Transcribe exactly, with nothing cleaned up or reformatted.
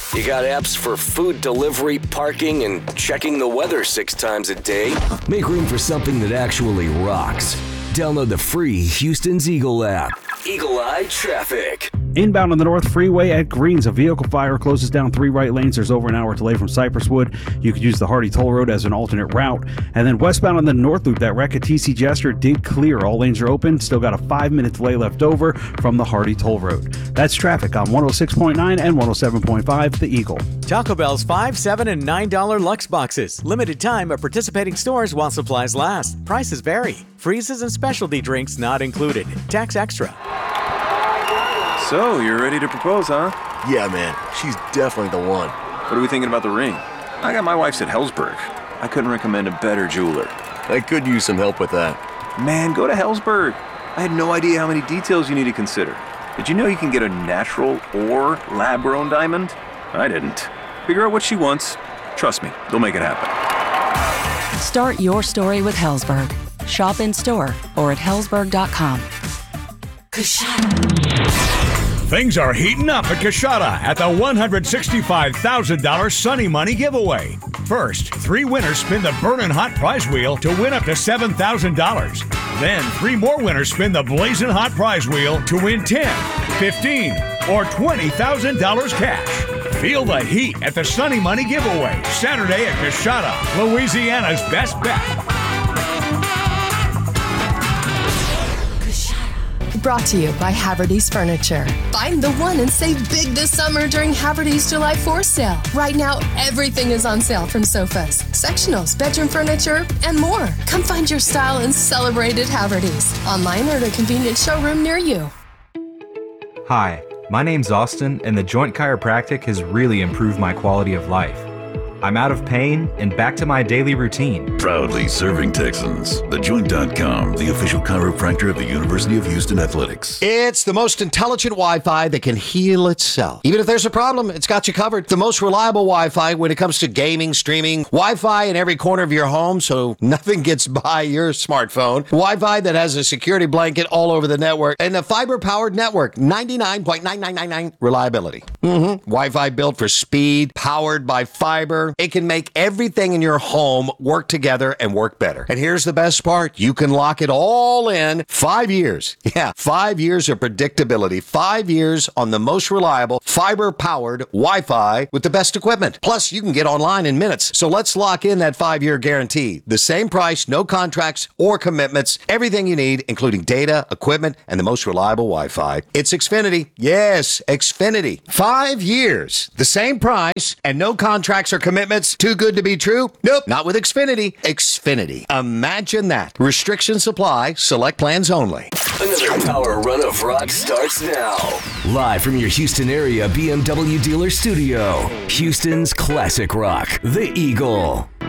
You got apps for food delivery, parking, and checking the weather six times a day. Make room for something that actually rocks. Download the free Houston's Eagle app. Eagle Eye Traffic. Inbound on the North Freeway at Greens, a vehicle fire closes down three right lanes. There's over an hour delay from Cypresswood. You could use the Hardy Toll Road as an alternate route. And then westbound on the North Loop, that wreck at T C Jester did clear. All lanes are open. Still got a five-minute delay left over from the Hardy Toll Road. That's traffic on one oh six point nine and one oh seven point five, The Eagle. Taco Bell's five, seven, and nine dollar Lux boxes. Limited time at participating stores while supplies last. Prices vary. Freezes and specialty drinks not included. Tax extra. So, you're ready to propose, huh? Yeah, man. She's definitely the one. What are we thinking about the ring? I got my wife's at Helzberg. I couldn't recommend a better jeweler. I could use some help with that. Man, go to Helzberg. I had no idea how many details you need to consider. Did you know you can get a natural or lab-grown diamond? I didn't. Figure out what she wants. Trust me, they'll make it happen. Start your story with Helzberg. Shop in store or at helzberg dot com. Things are heating up at Coshada at the one hundred sixty-five thousand dollars Sunny Money giveaway. First, three winners spin the Burnin' Hot prize wheel to win up to seven thousand dollars. Then, three more winners spin the Blazing Hot prize wheel to win ten, fifteen, or twenty thousand dollars cash. Feel the heat at the Sunny Money giveaway, Saturday at Coshada, Louisiana's best bet. Brought to you by Haverty's Furniture. Find the one and save big this summer during Haverty's July fourth sale. Right now, everything is on sale, from sofas, sectionals, bedroom furniture, and more. Come find your style and celebrate at Haverty's. Online or at a convenient showroom near you. Hi, my name's Austin, and the Joint Chiropractic has really improved my quality of life. I'm out of pain and back to my daily routine. Proudly serving Texans. The Joint dot com, the official chiropractor of the University of Houston Athletics. It's the most intelligent Wi-Fi that can heal itself. Even if there's a problem, it's got you covered. The most reliable Wi-Fi when it comes to gaming, streaming. Wi-Fi in every corner of your home so nothing gets by your smartphone. Wi-Fi that has a security blanket all over the network. And a fiber-powered network. ninety-nine point nine nine nine nine reliability. Mm-hmm. Wi-Fi built for speed, powered by fiber. It can make everything in your home work together and work better. And here's the best part. You can lock it all in five years. Yeah, five years of predictability. Five years on the most reliable fiber-powered Wi-Fi with the best equipment. Plus, you can get online in minutes. So let's lock in that five-year guarantee. The same price, no contracts or commitments. Everything you need, including data, equipment, and the most reliable Wi-Fi. It's Xfinity. Yes, Xfinity. Five years. The same price and no contracts or commitments. Too good to be true? Nope, not with Xfinity. Xfinity. Imagine that. Restrictions apply. Select plans only. Another power run of rock starts now. Live from your Houston area B M W dealer studio. Houston's classic rock, The Eagle.